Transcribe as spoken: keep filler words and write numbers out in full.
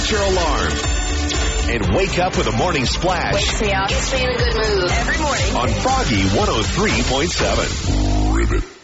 set your alarm. And wake up with a morning splash. Wakes me up. Gets me in a good mood. Every morning. On Froggy one oh three point seven. Ribbit.